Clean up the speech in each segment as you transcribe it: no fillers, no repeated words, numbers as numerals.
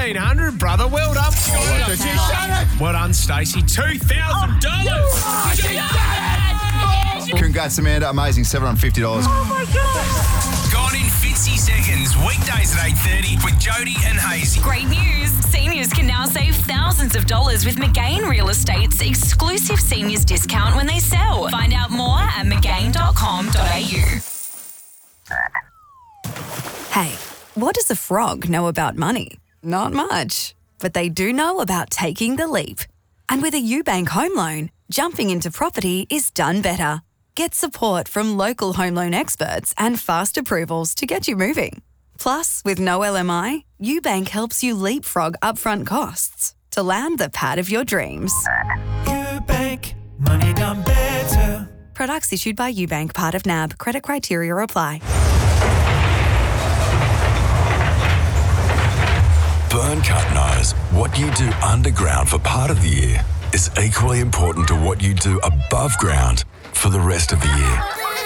1,500, brother. Well done. Well done, Stacey. $2,000. Congrats, Amanda. Amazing. $750. Oh, my God. Gone in 50 seconds. Weekdays at 8:30 with Jody and Hazy. Great news. Seniors can now save thousands of dollars with McGain Real Estate's exclusive seniors discount when they sell. Find out more at mcgain.com.au. Hey, what does a frog know about money? Not much. But they do know about taking the leap. And with a UBank home loan, jumping into property is done better. Get support from local home loan experts and fast approvals to get you moving. Plus, with no LMI, UBank helps you leapfrog upfront costs to land the pad of your dreams. UBank, money done better. Products issued by UBank, part of NAB. Credit criteria apply. Burncut knows what you do underground for part of the year is equally important to what you do above ground for the rest of the year.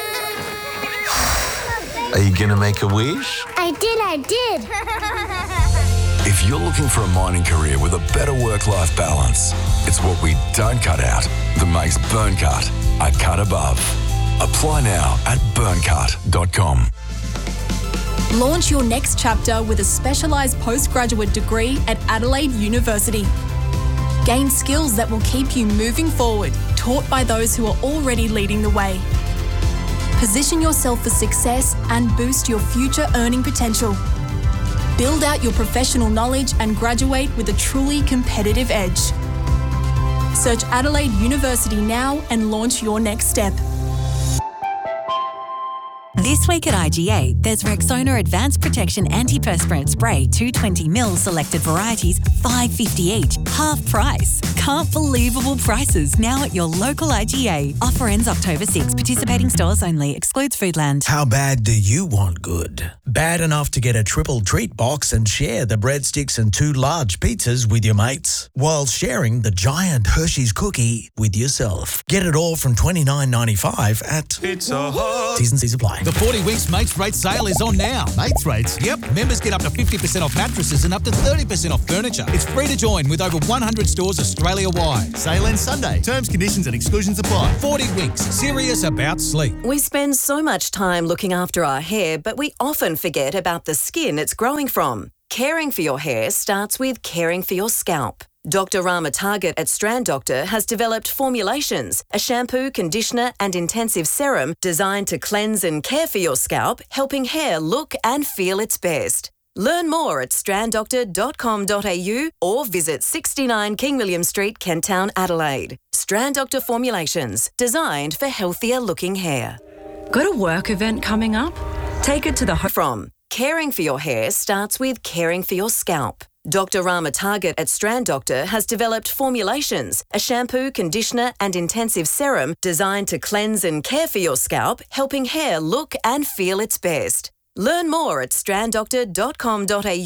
Are you going to make a wish? I did. If you're looking for a mining career with a better work-life balance, it's what we don't cut out that makes Burncut a cut above. Apply now at burncut.com. Launch your next chapter with a specialised postgraduate degree at Adelaide University. Gain skills that will keep you moving forward, taught by those who are already leading the way. Position yourself for success and boost your future earning potential. Build out your professional knowledge and graduate with a truly competitive edge. Search Adelaide University now and launch your next step. This week at IGA, there's Rexona Advanced Protection Antiperspirant Spray, 220ml selected varieties, $5.50 each, half price. Can't believable prices now at your local IGA. Offer ends October 6. Participating stores only. Excludes Foodland. How bad do you want good? Bad enough to get a triple treat box and share the breadsticks and 2 large pizzas with your mates, while sharing the giant Hershey's cookie with yourself. Get it all from $29.95 at Pizza Hut. T's and C's apply. The 40 Winks Mates Rate sale is on now. Mates rates? Yep, members get up to 50% off mattresses and up to 30% off furniture. It's free to join with over 100 stores Australia-wide. Sale ends Sunday. Terms, conditions and exclusions apply. 40 Winks, serious about sleep. We spend so much time looking after our hair, but we often forget about the skin it's growing from. Caring for your hair starts with caring for your scalp. Dr. Rama Target at Strand Doctor has developed formulations, a shampoo, conditioner and intensive serum designed to cleanse and care for your scalp, helping hair look and feel its best. Learn more at stranddoctor.com.au or visit 69 King William Street, Kent Town, Adelaide. Strand Doctor Formulations, designed for healthier looking hair. Got a work event coming up? Take it to the From caring for your hair starts with caring for your scalp. Dr. Rama Target at Strand Doctor has developed formulations, a shampoo, conditioner and intensive serum designed to cleanse and care for your scalp, helping hair look and feel its best. Learn more at stranddoctor.com.au